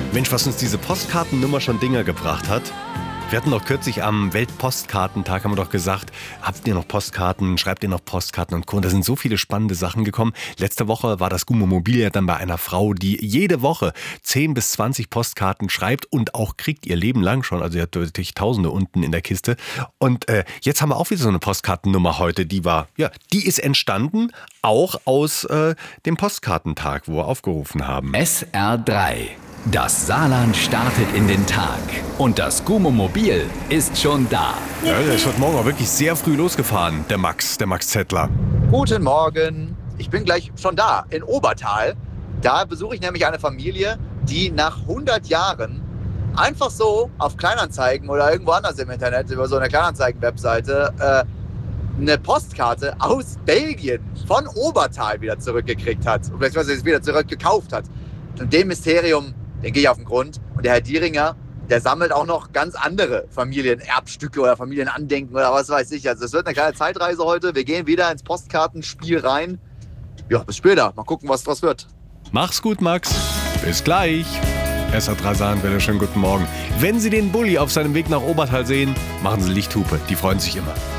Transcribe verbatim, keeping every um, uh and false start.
Mensch, was uns diese Postkartennummer schon Dinger gebracht hat. Wir hatten doch kürzlich am Weltpostkartentag, haben wir doch gesagt, habt ihr noch Postkarten, schreibt ihr noch Postkarten und Co. Und da sind so viele spannende Sachen gekommen. Letzte Woche war das Gummomobil ja dann bei einer Frau, die jede Woche zehn bis zwanzig Postkarten schreibt und auch kriegt ihr Leben lang schon. Also sie hat natürlich Tausende unten in der Kiste. Und äh, jetzt haben wir auch wieder so eine Postkartennummer heute, die war, ja, die ist entstanden, auch aus äh, dem Postkartentag, wo wir aufgerufen haben. S R drei. Das Saarland startet in den Tag und das Gummomobil ist schon da. Ja, der ist heute Morgen auch wirklich sehr früh losgefahren, der Max, der Max Zettler. Guten Morgen, ich bin gleich schon da, in Obertal. Da besuche ich nämlich eine Familie, die nach hundert Jahren einfach so auf Kleinanzeigen oder irgendwo anders im Internet, über so eine Kleinanzeigen-Webseite, äh, eine Postkarte aus Belgien von Obertal wieder zurückgekriegt hat. Beziehungsweise es wieder zurückgekauft hat. Und dem Mysterium, den gehe ich auf den Grund. Und der Herr Dieringer, der sammelt auch noch ganz andere Familienerbstücke oder Familienandenken oder was weiß ich. Also es wird eine kleine Zeitreise heute. Wir gehen wieder ins Postkartenspiel rein. Ja, bis später. Mal gucken, was draus wird. Mach's gut, Max. Bis gleich. S R drei Saarlandwelle, schönen guten Morgen. Wenn Sie den Bulli auf seinem Weg nach Obertal sehen, machen Sie Lichthupe. Die freuen sich immer.